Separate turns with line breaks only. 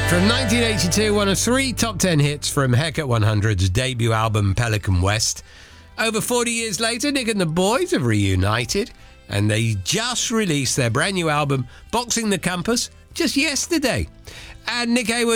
From 1982, one of 3 top 10 hits from Heck at 100's debut album Pelican West. Over 40 years later, Nick and the boys have reunited, and they just released their brand new album, Boxing the Compass, just yesterday. And Nick Hayward